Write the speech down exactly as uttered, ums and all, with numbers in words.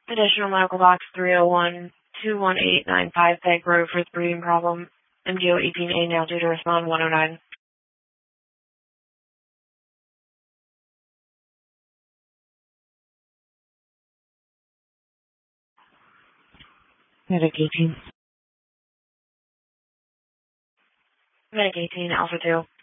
Additional medical box three oh one, two one eight nine five Peg Road for the breathing problem. M D O eighteen A now due to respond one oh nine. Medic eighteen. Medic eighteen, Alpha two.